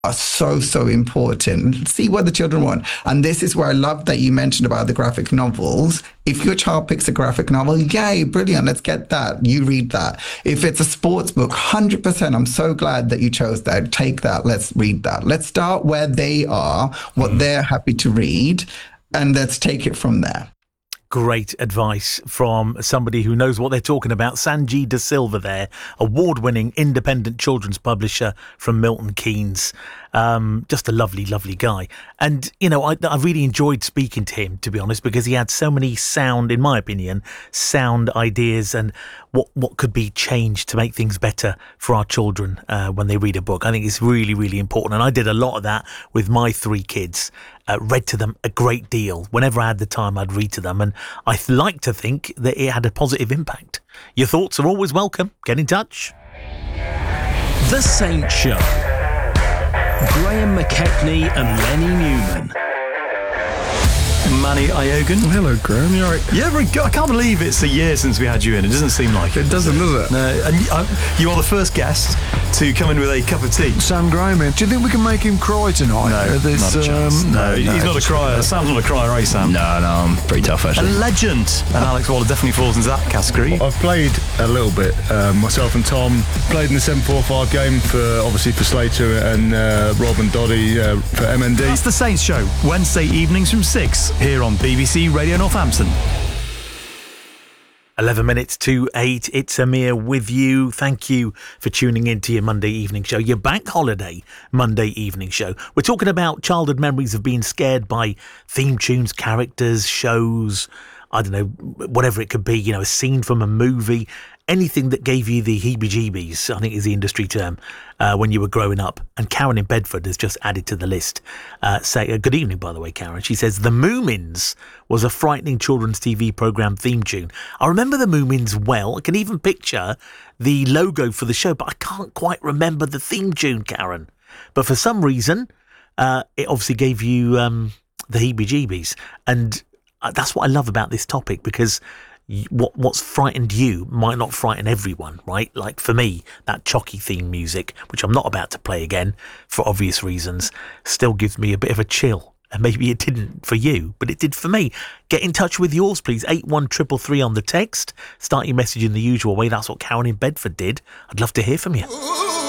are so important. See what the children want. And this is where I love that you mentioned about the graphic novels. If your child picks a graphic novel, yay, brilliant, let's get that. You read that. If it's a sports book, 100%, I'm so glad that you chose that. Take that, let's read that. Let's start where they are, what they're happy to read, and let's take it from there. Great advice from somebody who knows what they're talking about. Sanjay De Silva there, award-winning independent children's publisher from Milton Keynes. Just a lovely, lovely guy. And, you know, I really enjoyed speaking to him, to be honest, because he had so many sound, in my opinion, sound ideas and what could be changed to make things better for our children when they read a book. I think it's really, really important. And I did a lot of that with my 3 kids. Read to them a great deal. Whenever I had the time, I'd read to them. And I like to think that it had a positive impact. Your thoughts are always welcome. Get in touch. The Saint Show. Graham McKechnie and Lenny Newman. Manny Iogan. Hello, Graham. You all right? Yeah, very good. I can't believe it's a year since we had you in. It doesn't seem like it. It doesn't, does it? No, and you are the first guest to come in with a cup of tea. Sam Graham, do you think we can make him cry tonight? No, not a chance. No, he's not a crier. Sam's not a crier, eh, Sam? No, I'm pretty tough, actually. A legend. And Alex Waller definitely falls into that category. I've played a little bit. Myself and Tom played in the 7-4-5 game for Slater and Rob and Doddy for MND. That's The Saints Show, Wednesday evenings from 6 here on BBC Radio Northampton. 11 minutes to 8. It's Amir with you. Thank you for tuning in to your Monday evening show, your bank holiday Monday evening show. We're talking about childhood memories of being scared by theme tunes, characters, shows, I don't know, whatever it could be, you know, a scene from a movie, anything that gave you the heebie-jeebies, I think is the industry term, when you were growing up. And Karen in Bedford has just added to the list. Good evening, by the way, Karen. She says, The Moomins was a frightening children's TV programme theme tune. I remember The Moomins well. I can even picture the logo for the show, but I can't quite remember the theme tune, Karen. But for some reason, it obviously gave you the heebie-jeebies. And that's what I love about this topic, because what's frightened you might not frighten everyone, right? Like for me, that Chucky theme music, which I'm not about to play again for obvious reasons, still gives me a bit of a chill. And maybe it didn't for you, but it did for me. Get in touch with yours, please. 81333 on the text. Start your message in the usual way. That's what Karen in Bedford did. I'd love to hear from you.